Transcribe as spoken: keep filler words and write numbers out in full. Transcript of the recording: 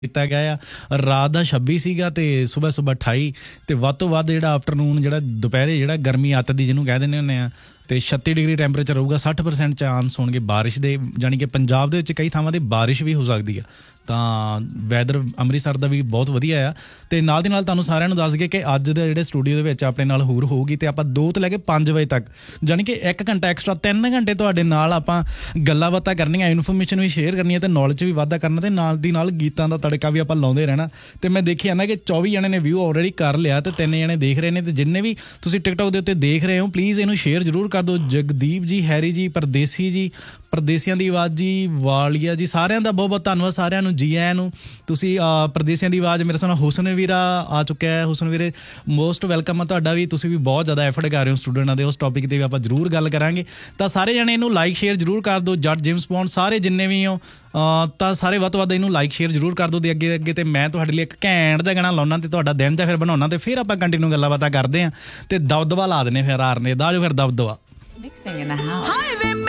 ਕੀਤਾ ਗਿਆ ਆ। ਰਾਤ ਦਾ ਛੱਬੀ ਸੀਗਾ ਅਤੇ ਸੁਬਹ ਸੁਬਹ ਅਠਾਈ ਅਤੇ ਵੱਧ ਤੋਂ ਵੱਧ ਜਿਹੜਾ ਆਫਟਰਨੂਨ ਜਿਹੜਾ ਦੁਪਹਿਰੇ ਜਿਹੜਾ ਗਰਮੀ ਅੱਤ ਦੀ ਜਿਹਨੂੰ ਕਹਿ ਦਿੰਦੇ ਹੁੰਦੇ ਆ ਅਤੇ ਛੱਤੀ ਡਿਗਰੀ ਟੈਂਪਰੇਚਰ ਰਹੂਗਾ। ਸੱਠ ਪਰਸੈਂਟ ਚਾਂਸ ਹੋਣਗੇ ਬਾਰਿਸ਼ ਦੇ, ਜਾਣੀ ਕਿ ਪੰਜਾਬ ਦੇ ਵਿੱਚ ਕਈ ਥਾਵਾਂ 'ਤੇ ਬਾਰਿਸ਼ ਵੀ ਹੋ ਸਕਦੀ ਆ। ਤਾਂ ਵੈਦਰ ਅੰਮ੍ਰਿਤਸਰ ਦਾ ਵੀ ਬਹੁਤ ਵਧੀਆ ਆ। ਅਤੇ ਨਾਲ ਦੀ ਨਾਲ ਤੁਹਾਨੂੰ ਸਾਰਿਆਂ ਨੂੰ ਦੱਸ ਗਏ ਕਿ ਅੱਜ ਦੇ ਜਿਹੜੇ ਸਟੂਡੀਓ ਦੇ ਵਿੱਚ ਆਪਣੇ ਨਾਲ ਹੋਰ ਹੋਊਗੀ ਅਤੇ ਆਪਾਂ ਦੋ ਤੋਂ ਲੈ ਕੇ ਪੰਜ ਵਜੇ ਤੱਕ, ਜਾਣੀ ਕਿ ਇੱਕ ਘੰਟਾ ਐਕਸਟਰਾ, ਤਿੰਨ ਘੰਟੇ ਤੁਹਾਡੇ ਨਾਲ ਆਪਾਂ ਗੱਲਾਂ ਬਾਤਾਂ ਕਰਨੀਆਂ, ਇਨਫੋਰਮੇਸ਼ਨ ਵੀ ਸ਼ੇਅਰ ਕਰਨੀ ਹੈ ਅਤੇ ਨੌਲੇਜ ਵੀ ਵਾਧਾ ਕਰਨਾ, ਅਤੇ ਨਾਲ ਦੀ ਨਾਲ ਗੀਤਾਂ ਦਾ ਤੜਕਾ ਵੀ ਆਪਾਂ ਲਾਉਂਦੇ ਰਹਿਣਾ। ਅਤੇ ਮੈਂ ਦੇਖੀ ਜਾਂਦਾ ਕਿ ਚੌਵੀ ਜਣੇ ਨੇ ਵਿਊ ਆਲਰੇਡੀ ਕਰ ਲਿਆ ਅਤੇ ਤਿੰਨ ਜਣੇ ਦੇਖ ਰਹੇ ਨੇ। ਅਤੇ ਜਿੰਨੇ ਵੀ ਤੁਸੀਂ ਟਿਕਟੋਕ ਦੇ ਉੱਤੇ ਦੇਖ ਰਹੇ ਹੋ ਪਲੀਜ਼ ਇਹਨੂੰ ਸ਼ੇਅਰ ਜ਼ਰੂਰ ਕਰ ਦਿਓ। ਜਗਦੀਪ ਜੀ, ਹੈਰੀ ਜੀ, ਪਰਦੇਸੀ ਜੀ, ਪਰਦੇਸੀਆਂ ਦੀ ਆਵਾਜ਼ ਜੀ, ਵਾਲੀਆ ਜੀ, ਸਾਰਿਆਂ ਦਾ ਬਹੁਤ ਬਹੁਤ ਧੰਨਵਾਦ ਸਾਰਿਆਂ ਨੂੰ, ਜੀ ਆਇਆਂ ਨੂੰ। ਤੁਸੀਂ ਪਰਦੇਸੀਆਂ ਦੀ ਆਵਾਜ਼ ਮੇਰੇ ਸਾਹਮਣੇ ਹੁਸਨ ਵੀਰਾ ਆ ਚੁੱਕਿਆ ਹੈ। ਹੁਸਨ ਵੀਰੇ ਮੋਸਟ ਵੈਲਕਮ ਆ ਤੁਹਾਡਾ ਵੀ, ਤੁਸੀਂ ਵੀ ਬਹੁਤ ਜ਼ਿਆਦਾ ਐਫਰਟ ਕਰ ਰਹੇ ਹੋ ਸਟੂਡੈਂਟਾਂ ਦੇ। ਉਸ ਟੌਪਿਕ 'ਤੇ ਵੀ ਆਪਾਂ ਜ਼ਰੂਰ ਗੱਲ ਕਰਾਂਗੇ। ਤਾਂ ਸਾਰੇ ਜਣੇ ਇਹਨੂੰ ਲਾਈਕ ਸ਼ੇਅਰ ਜ਼ਰੂਰ ਕਰ ਦਿਓ। ਜੱਟ ਜੇਮਸ ਬੌਂਡ ਸਾਰੇ ਜਿੰਨੇ ਵੀ ਹੋ ਤਾਂ ਸਾਰੇ ਵੱਧ ਤੋਂ ਵੱਧ ਇਹਨੂੰ ਲਾਈਕ ਸ਼ੇਅਰ ਜ਼ਰੂਰ ਕਰ ਦਿਓ। ਅਤੇ ਅੱਗੇ ਅੱਗੇ ਅਤੇ ਮੈਂ ਤੁਹਾਡੇ ਲਈ ਇੱਕ ਘੈਂਟ ਜਿਹਾ ਗਾਣਾ ਲਾਉਣਾ ਅਤੇ ਤੁਹਾਡਾ ਦਿਨ ਜਿਹਾ ਫਿਰ ਬਣਾਉਣਾ ਅਤੇ ਫਿਰ ਆਪਾਂ ਕੰਟੀਨਿਊ ਗੱਲਾਂ ਬਾਤਾਂ ਕਰਦੇ ਹਾਂ। ਅਤੇ ਦਬਦਬਾ ਲਾ ਦਿੰਦੇ ਫਿਰ ਹਾਰ ਨੇ ਦਾ ਜੋ ਫਿਰ ਦਬਦਬਾ।